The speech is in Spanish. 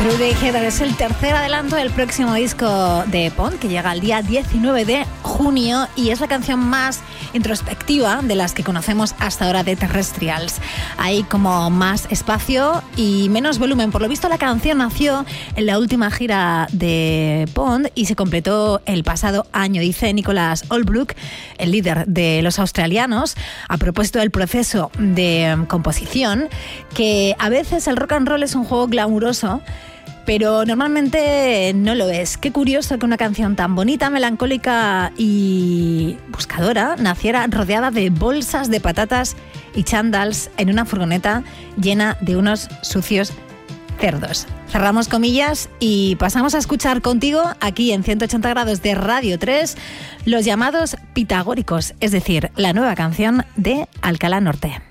Trudy Heather es el tercer adelanto del próximo disco de Pond, que llega el día 19 de junio y es la canción más introspectiva de las que conocemos hasta ahora de Terrestrials. Hay como más espacio y menos volumen. Por lo visto, la canción nació en la última gira de Pond y se completó el pasado año, dice Nicholas Holbrook, el líder de los australianos, a propósito del proceso de composición, que a veces el rock and roll es un juego glamuroso, pero normalmente no lo es. Qué curioso que una canción tan bonita, melancólica y buscadora naciera rodeada de bolsas de patatas y chándals en una furgoneta llena de unos sucios cerdos. Cerramos comillas y pasamos a escuchar contigo, aquí en 180 grados de Radio 3, los llamados pitagóricos, es decir, la nueva canción de Alcalá Norte.